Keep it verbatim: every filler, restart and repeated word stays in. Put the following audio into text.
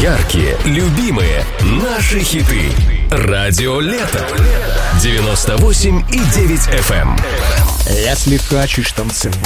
Яркие, любимые, наши хиты. Радио Лето. девяносто восемь и девять эф эм. Если хочешь танцевать